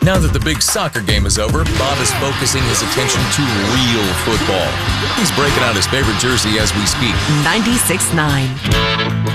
Now that the big soccer game is over, Bob is focusing his attention to real football. He's breaking out his favorite jersey as we speak. 96.9.